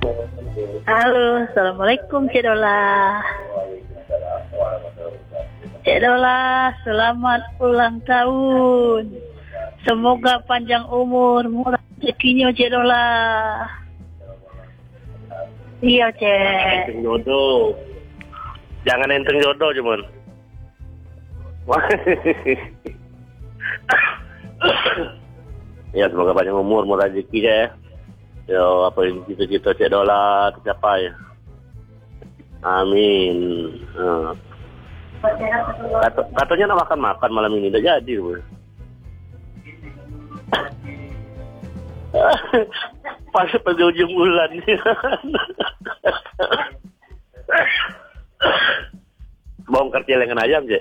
Halo, Assalamualaikum Cik Dola. Cik Dola, selamat ulang tahun. Semoga panjang umur, murah rezekinya Cik Dola. Iya Cik. Enteng jodoh. Jangan enteng jodoh cuman. Ya semoga panjang umur, murah rezeki ya. Yo, apa yang cita-cita Cik Dola tercapai. Amin. Katanya nak makan-makan malam ini, tak jadi. Pas penghujung bulan. Bongkar celengan ayam, Cik.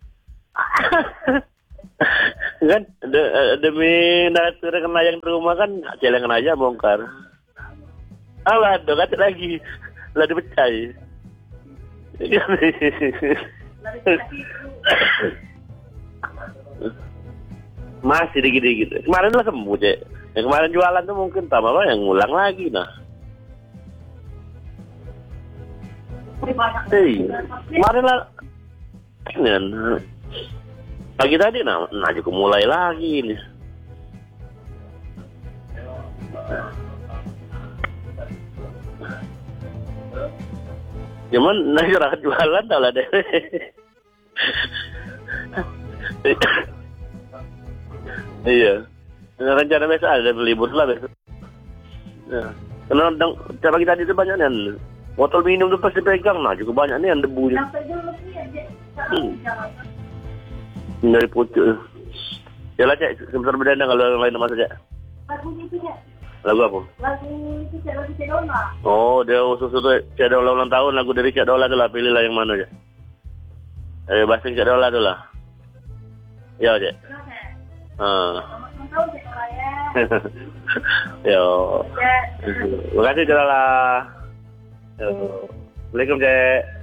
Kan demi celengan ayam di rumah kan celengan ayam bongkar. Alah, kata lagi. Lah dipecah. Masih dikit-dikit. Kemarin lah sembuh, Cik. Yang kemarin jualan tuh mungkin tambah apa yang ngulang lagi nah. Kemarin lah pagi tadi nah juga mulai lagi nih. Cuman nah jualan dah lah deh. Iya. Rencana besok ada libur lah besok. Ya. Karena pagi tadi itu banyak nih. Botol minum tuh pasti pegang, nah juga banyak nih yang debunya. Dari pucuk. Ya lah Cik, sebentar berdendang kalau yang lain masuk Cik. Lagu itu Cik. Lagu apa? Lagu itu Cik, lagu Cik Dola. Oh, dia khusus untuk Cik Dola ulang tahun, lagu dari Cik Dola tu lah, pilihlah yang mana Cik. Bahasa Cik Dola tu lah. Ya Cik. Selamat ulang tahun Cik Dola ya. Yo. Terima kasih Cik Dola. Yo. Assalamualaikum Cik.